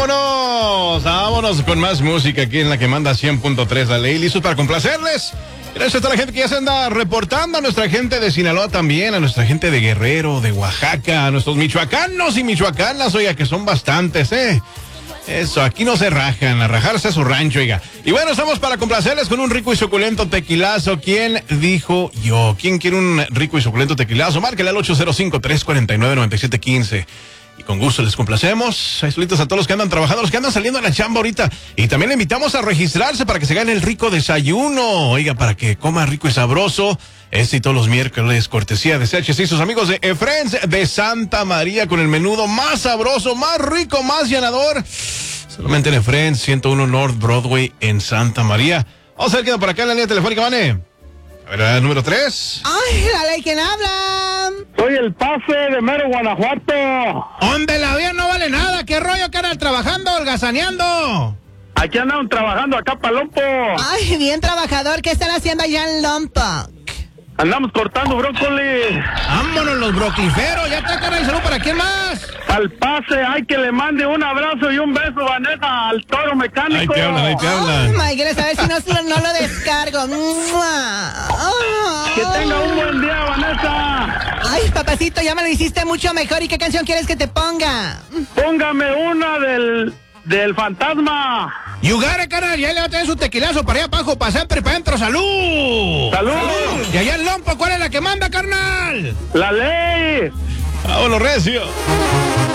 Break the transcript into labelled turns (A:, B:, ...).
A: Vámonos con más música aquí en la que manda 100.3 la ley. ¿Listos para complacerles? Gracias a toda la gente que ya se anda reportando, a nuestra gente de Sinaloa también, a nuestra gente de Guerrero, de Oaxaca, a nuestros michoacanos y michoacanas, oiga, que son bastantes, Eso, aquí no se rajan, a rajarse a su rancho, oiga. Y bueno, estamos para complacerles con un rico y suculento tequilazo. ¿Quién dijo yo? ¿Quién quiere un rico y suculento tequilazo? Márquele al 805-349-9715. Y con gusto les complacemos. Hay solitos a todos los que andan trabajando, los que andan saliendo a la chamba ahorita. Y también le invitamos a registrarse para que se gane el rico desayuno. Oiga, para que coma rico y sabroso. Y todos los miércoles, cortesía de CHC y sus amigos de Friends de Santa María, con el menudo más sabroso, más rico, más llenador. Solamente en Friends, 101 North Broadway en Santa María. Vamos a ver qué anda por acá en la línea telefónica, Vane. A ver, el número 3.
B: ¡Ay, la ley! ¿Quién habla?
C: Soy el Pase de Mero, Guanajuato.
A: ¿Dónde la vida no vale nada? ¿Qué rollo que andan trabajando, holgazaneando?
C: Aquí andan trabajando acá, Palompo.
B: Ay, bien trabajador. ¿Qué están haciendo allá en Lompoc?
C: Andamos cortando brócoli.
A: Vámonos los brocliferos. Ya está, cara, y salud. ¿Para quién más?
C: Al Pase, hay que le mande un abrazo y un beso, Vanessa, al Toro Mecánico.
A: Ahí te hablan.
B: Oh, my God, a ver si no lo descargo.
C: Que tenga un buen día, Vanessa.
B: Ay, papacito, ya me lo hiciste mucho mejor. ¿Y qué canción quieres que te ponga?
C: Póngame una del Fantasma.
A: Yugare, carnal, ya le va a tener su tequilazo para allá abajo, para siempre, para adentro. ¡Salud!
C: ¡Salud!
A: Y allá en Lompo, ¿cuál es la que manda, carnal?
C: La ley.
A: Vámonos, recio.